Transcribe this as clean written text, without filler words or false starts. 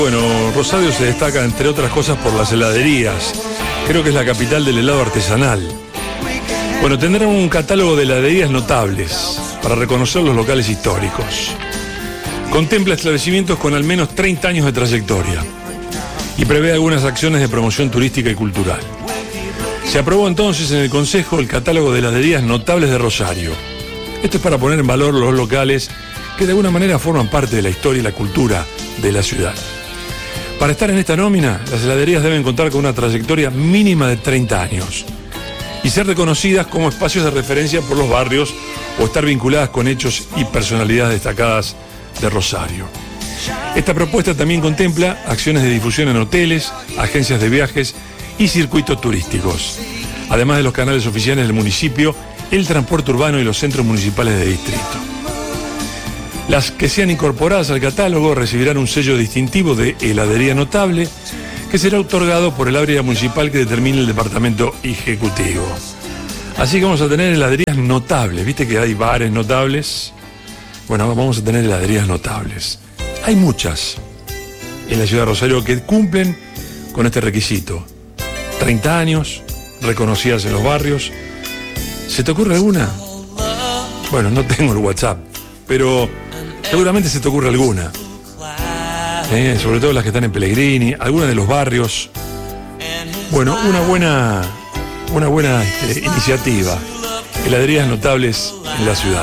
Bueno, Rosario se destaca, entre otras cosas, por las heladerías. Creo que es la capital del helado artesanal. Bueno, tendrán un catálogo de heladerías notables para reconocer los locales históricos. Contempla establecimientos con al menos 30 años de trayectoria y prevé algunas acciones de promoción turística y cultural. Se aprobó entonces en el Consejo el catálogo de heladerías notables de Rosario. Esto es para poner en valor los locales que de alguna manera forman parte de la historia y la cultura de la ciudad. Para estar en esta nómina, las heladerías deben contar con una trayectoria mínima de 30 años y ser reconocidas como espacios de referencia por los barrios o estar vinculadas con hechos y personalidades destacadas de Rosario. Esta propuesta también contempla acciones de difusión en hoteles, agencias de viajes y circuitos turísticos, además de los canales oficiales del municipio, el transporte urbano y los centros municipales de distrito. Las que sean incorporadas al catálogo recibirán un sello distintivo de heladería notable que será otorgado por el área municipal que determine el departamento ejecutivo. Así que vamos a tener heladerías notables. ¿Viste que hay bares notables? Bueno, vamos a tener heladerías notables. Hay muchas en la ciudad de Rosario que cumplen con este requisito. 30 años, reconocidas en los barrios. ¿Se te ocurre alguna? Bueno, no tengo el WhatsApp, pero seguramente se te ocurre alguna. Sobre todo las que están en Pellegrini, algunas de los barrios. Bueno, una buena iniciativa. Heladerías notables en la ciudad.